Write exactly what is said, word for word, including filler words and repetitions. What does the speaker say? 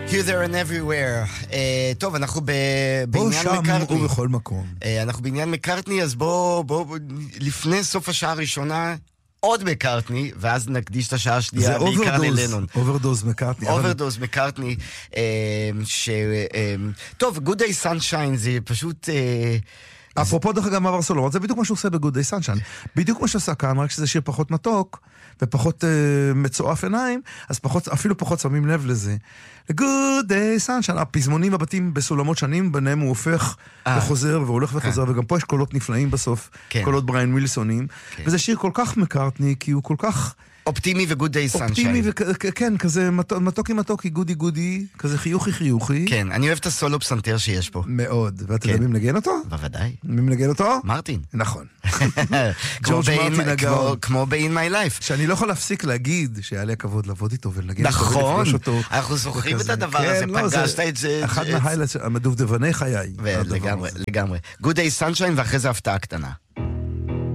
Here, there and everywhere. Uh, טוב, אנחנו ב... בעניין מקארטני. פה, שם ובכל מקום. Uh, אנחנו בעניין מקארטני, אז בואו, בוא, בוא, לפני סוף השעה הראשונה, עוד מקארטני, ואז נקדיש את השעה השנייה בעיקר ללנון. זה אוברדוז מקארטני. אוברדוז מקארטני, ש... טוב, Good Day Sunshine זה פשוט... אפרופו דרך אגב מעבר סולומון, זה בדיוק מה שהוא עושה ב-Good Day Sunshine. בדיוק מה שעושה כאן, רק שזה שיר פחות מתוק, ופחות uh, מצועף עיניים, אז פחות, אפילו פחות שמים לב לזה. ל-Good Day Sunshine, הפזמונים הבתים בסולמות שנים, ביניהם הוא הופך 아, וחוזר, והולך וחוזר, כן. וגם פה יש קולות נפלאים בסוף, כן. קולות בריין ווילסונים, כן. וזה שיר כל כך מקארטני, כי הוא כל כך... אופטימי וגוד דיי סנשיין. אופטימי וכן, כזה מתוקי מתוקי, גודי גודי, כזה חיוכי חיוכי. כן, אני אוהב את הסולו פסנתר שיש פה. מאוד. ואתה יודע מי מנגן אותו? בוודאי. מי מנגן אותו? מרטין. נכון. ג'ורג' מרטין הגאון. כמו ב-In My Life. שאני לא יכול להפסיק להגיד שהיה לי הכבוד לעבוד איתו ולנגן אותו נכון. ולפגוש אותו. אנחנו זוכרים את הדבר הזה, פגשת את זה. אחד מההיילייטס, המדובדבני חיי. לגמרי, לגמרי. Good Day Sunshine ואחרי זה הפתעה קטנה.